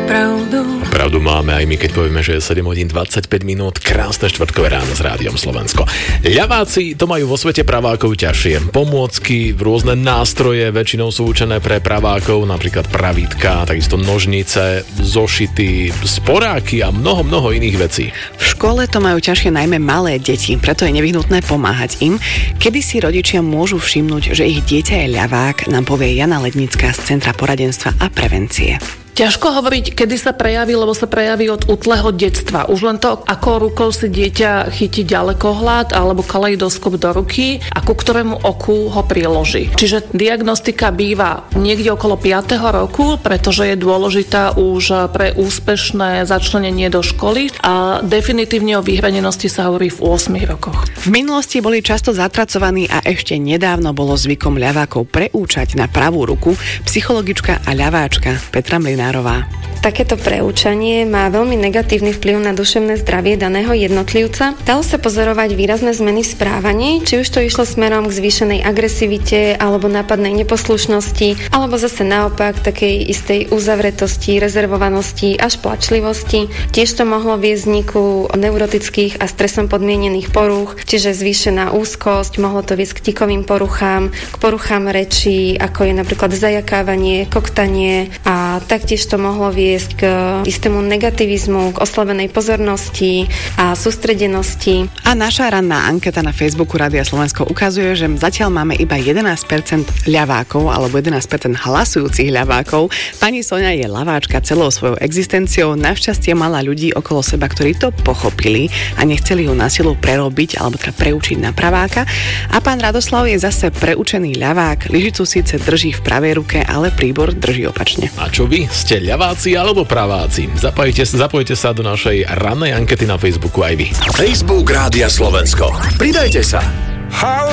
pravdu. Pravdu máme aj my, keď povieme, že je 7 hodín 25 minút, krásne štvrtkové ráno s Rádiom Slovensko. Ľaváci to majú vo svete pravákov ťažšie. Pomôcky, rôzne nástroje väčšinou sú určené pre pravákov, napríklad pravítka, takisto nožnice, zošity, sporáky a mnoho iných vecí. V škole to majú ťažšie najmä malé deti, preto je nevyhnutné pomáhať im. Kedy si rodičia môžu všimnúť, že ich dieťa je ľavák, nám povie Jana Lednická z Centra poradenstva a prevencie. Ťažko hovoriť, kedy sa prejaví, lebo sa prejaví od útleho detstva. Už len to, ako rukou si dieťa chytí ďalekohľad alebo kaleidoskop do ruky a ku ktorému oku ho priloží. Čiže diagnostika býva niekde okolo 5. roku, pretože je dôležitá už pre úspešné začlenenie do školy a definitívne o vyhranenosti sa hovorí v 8 rokoch. V minulosti boli často zatracovaní a ešte nedávno bolo zvykom ľavákov preúčať na pravú ruku psychologička a ľaváčka Petra Mlynárová. Takéto preúčanie má veľmi negatívny vplyv na duševné zdravie daného jednotlivca. Dalo sa pozorovať výrazné zmeny v správaní, či už to išlo smerom k zvýšenej agresivite alebo nápadnej neposlušnosti, alebo zase naopak takej istej uzavretosti, rezervovanosti až plačlivosti. Tiež to mohlo viesť vzniku neurotických a stresom podmienených porúch, čiže zvýšená úzkosť, mohlo to viesť k tikovým poruchám, k poruchám rečí, ako je napríklad zajakávanie, koktanie a taktiež to mohlo viesť k istému negativizmu, k oslabenej pozornosti a sústredenosti. A naša ranná anketa na Facebooku Rádia Slovensko ukazuje, že zatiaľ máme iba 11% ľavákov alebo 11% hlasujúcich ľavákov. Pani Soňa je ľaváčka celou svojou existenciou. Našťastie mala ľudí okolo seba, ktorí to pochopili a nechceli ju na silu prerobiť alebo teda preučiť na praváka. A pán Radoslav je zase preučený ľavák. Lyžicu síce drží v pravej ruke, ale príbor drží opačne. A čo vy? Ste ľaváci alebo praváci? Zapojte sa do našej rannej ankety na Facebooku aj vy. Facebook Rádia Slovensko. Pridajte sa.